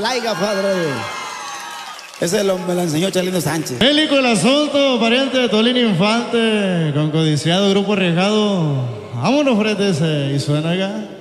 laiga, padre. Ese me lo enseñó Chalino Sánchez. Bélico el asunto, pariente de Tolín Infante, con codiciado grupo arriesgado. Vámonos, frente ese, y suena acá.